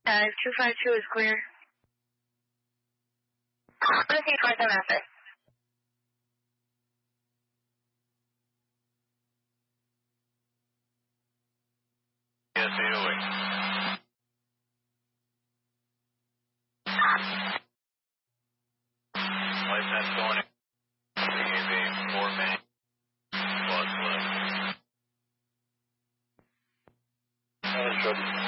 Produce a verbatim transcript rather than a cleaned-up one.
Uh, two five two is clear. Let's see four seven after. Yes, eight oh eight. Light that's going in. C A B, four minutes. Plus left.